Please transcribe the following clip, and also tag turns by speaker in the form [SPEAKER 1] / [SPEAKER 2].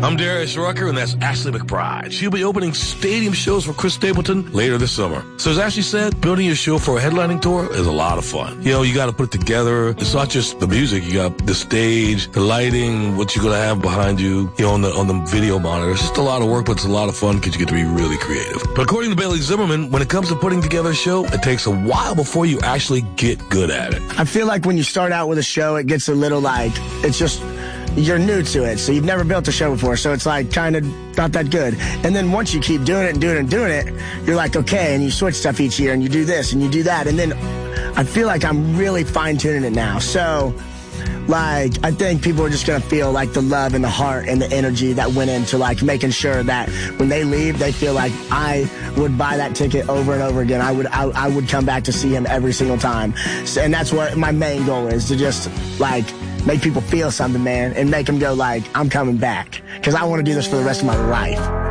[SPEAKER 1] I'm Darius Rucker, and that's Ashley McBride. She'll be opening stadium shows for Chris Stapleton later this summer. So as Ashley said, building your show for a headlining tour is a lot of fun. You know, you got to put it together. It's not just the music. You got the stage, the lighting, what you're going to have behind you, you know, on the video monitor. It's just a lot of work, but it's a lot of fun because you get to be really creative. But according to Bailey Zimmerman, when it comes to putting together a show, it takes a while before you actually get good at it.
[SPEAKER 2] I feel like when you start out with a show, it gets a little like, it's just, you're new to it, so you've never built a show before, so it's like kind of not that good. And then once you keep doing it and doing it and doing it, you're like, okay, and you switch stuff each year, and you do this, and you do that, and then I feel like I'm really fine-tuning it now. So, like, I think people are just going to feel like the love and the heart and the energy that went into, like, making sure that when they leave, they feel like I would buy that ticket over and over again. I would come back to see him every single time. So, and that's what my main goal is, to just, like, make people feel something, man, and make them go like, I'm coming back, because I want to do this for the rest of my life.